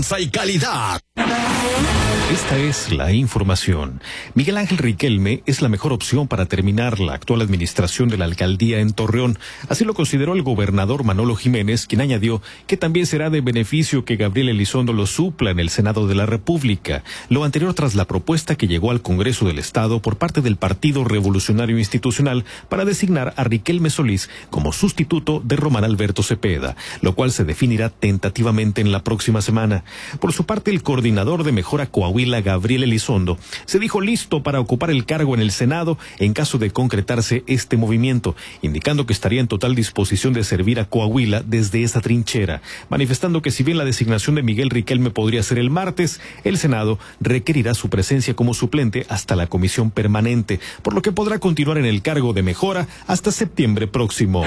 y calidad. Esta es la información. Miguel Ángel Riquelme es la mejor opción para terminar la actual administración de la alcaldía en Torreón. Así lo consideró el gobernador Manolo Jiménez, quien añadió que también será de beneficio que Gabriel Elizondo lo supla en el Senado de la República. Lo anterior tras la propuesta que llegó al Congreso del Estado por parte del Partido Revolucionario Institucional para designar a Riquelme Solís como sustituto de Román Alberto Cepeda, lo cual se definirá tentativamente en la próxima semana. Por su parte, el coordinador de Mejora Coahuila, Gabriel Elizondo, se dijo listo para ocupar el cargo en el Senado en caso de concretarse este movimiento, indicando que estaría en total disposición de servir a Coahuila desde esa trinchera, manifestando que si bien la designación de Miguel Riquelme podría ser el martes, el Senado requerirá su presencia como suplente hasta la comisión permanente, por lo que podrá continuar en el cargo de Mejora hasta septiembre próximo.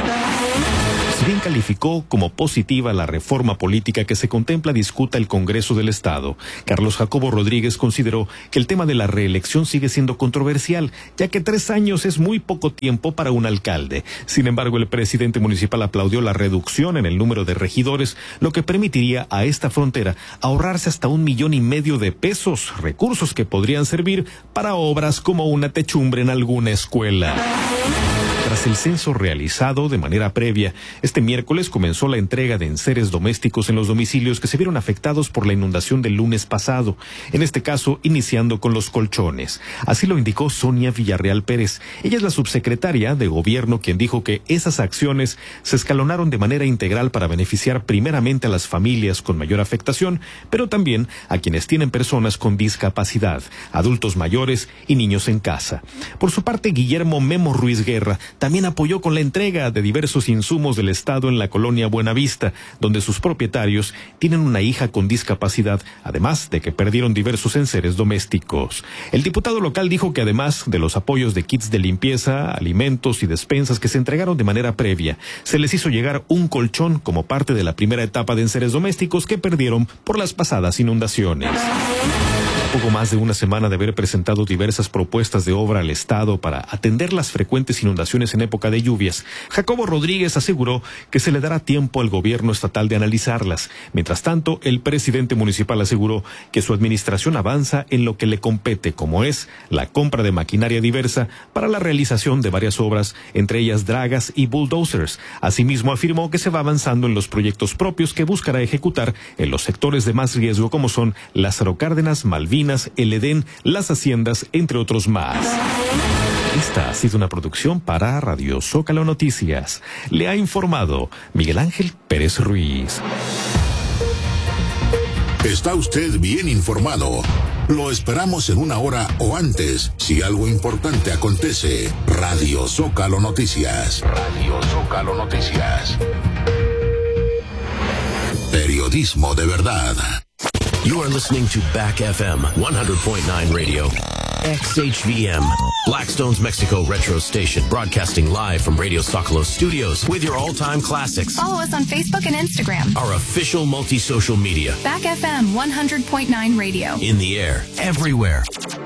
Si bien calificó como positiva la reforma política que se contempla discuta el Congreso del Estado, Carlos Jacobo Rodríguez consideró que el tema de la reelección sigue siendo controversial, ya que 3 años es muy poco tiempo para un alcalde. Sin embargo, el presidente municipal aplaudió la reducción en el número de regidores, lo que permitiría a esta frontera ahorrarse hasta 1,5 millones de pesos, recursos que podrían servir para obras como una techumbre en alguna escuela. Tras el censo realizado de manera previa, este miércoles comenzó la entrega de enseres domésticos en los domicilios que se vieron afectados por la inundación del lunes pasado, en este caso iniciando con los colchones. Así lo indicó Sonia Villarreal Pérez. Ella es la subsecretaria de Gobierno quien dijo que esas acciones se escalonaron de manera integral para beneficiar primeramente a las familias con mayor afectación, pero también a quienes tienen personas con discapacidad, adultos mayores y niños en casa. Por su parte, Guillermo Memo Ruiz Guerra también apoyó con la entrega de diversos insumos del Estado en la colonia Buenavista, donde sus propietarios tienen una hija con discapacidad, además de que perdieron diversos enseres domésticos. El diputado local dijo que además de los apoyos de kits de limpieza, alimentos y despensas que se entregaron de manera previa, se les hizo llegar un colchón como parte de la primera etapa de enseres domésticos que perdieron por las pasadas inundaciones. Poco más de una semana de haber presentado diversas propuestas de obra al Estado para atender las frecuentes inundaciones en época de lluvias, Jacobo Rodríguez aseguró que se le dará tiempo al gobierno estatal de analizarlas. Mientras tanto, el presidente municipal aseguró que su administración avanza en lo que le compete, como es la compra de maquinaria diversa para la realización de varias obras, entre ellas dragas y bulldozers. Asimismo, afirmó que se va avanzando en los proyectos propios que buscará ejecutar en los sectores de más riesgo como son Lázaro Cárdenas, Malvinas, el Edén, las haciendas, entre otros más. Esta ha sido una producción para Radio Zócalo Noticias. Le ha informado Miguel Ángel Pérez Ruiz. Está usted bien informado. Lo esperamos en 1 hora o antes, si algo importante acontece. Radio Zócalo Noticias. Radio Zócalo Noticias. Periodismo de verdad. You are listening to Back FM 100.9 Radio. XHVM, Blackstone's Mexico Retro Station, broadcasting live from Radio Zócalo Studios with your all-time classics. Follow us on Facebook and Instagram. Our official multi-social media. Back FM 100.9 Radio. In the air, everywhere.